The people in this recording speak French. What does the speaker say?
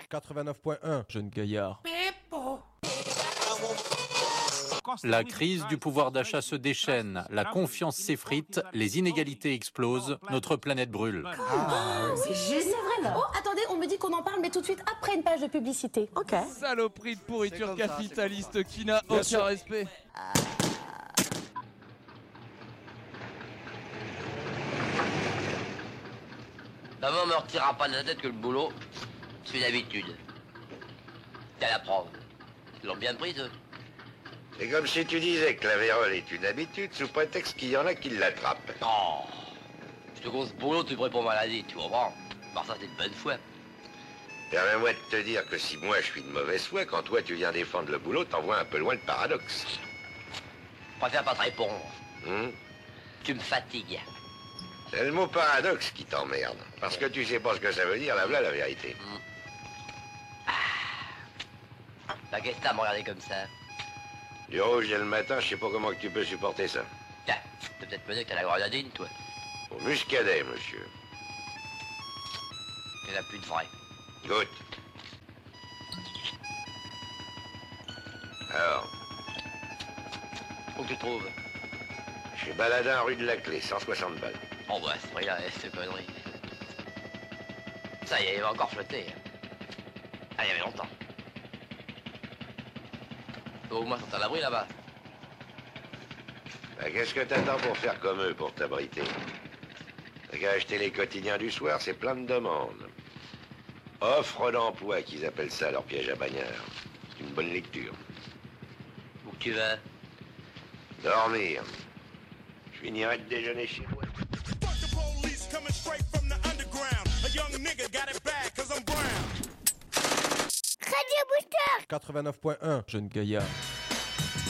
89.1. Jeune gaillard. Peppo. La crise du pouvoir d'achat se déchaîne, la confiance s'effrite, les inégalités explosent, notre planète brûle. C'est vrai. Oh, attendez, on me dit qu'on en parle, mais tout de suite après une page de publicité. Ok. Saloperie de pourriture capitaliste qui n'a aucun respect. Maman me retirera pas de la tête que le boulot, c'est une habitude. T'as la preuve. Ils l'ont bien prise, eux. C'est comme si tu disais que la vérole est une habitude sous prétexte qu'il y en a qui l'attrapent. Oh, je te grosse boulot, tu es prêt pour maladie, tu comprends? Par ça, t'es de bonne foi. Permets-moi de te dire que si moi je suis de mauvaise foi, quand toi tu viens défendre le boulot, t'envoies un peu loin le paradoxe. Je préfère pas te répondre. Hum? Tu me fatigues. C'est le mot paradoxe qui t'emmerde. Parce que tu sais pas ce que ça veut dire, là voilà la vérité. Bah, qu'est-ce que t'as à me regarder comme ça? Du rouge dès le matin, je sais pas comment que tu peux supporter ça. Tiens, t'as peut-être pensé que t'as la grenadine, toi. Au muscadet, monsieur. Il n'y en a plus de vrai. Goûte. Alors, Où tu trouves? chez Baladin, rue de la Clé, 160 balles. Oh bah, à ce prix-là, c'est connerie. Ça y est, il va encore flotter. Ah, il y avait longtemps. Au moins, sont à l'abri là-bas. Bah, qu'est-ce que t'attends pour faire comme eux, pour t'abriter? T'as qu'à acheter les quotidiens du soir, c'est plein de demandes. Offre d'emploi, qu'ils appellent ça, leur piège à bagnard. C'est une bonne lecture. Où que tu vas? Dormir. Je finirai de déjeuner chez moi. Radio Booster. 89.1. Jeune gaillard.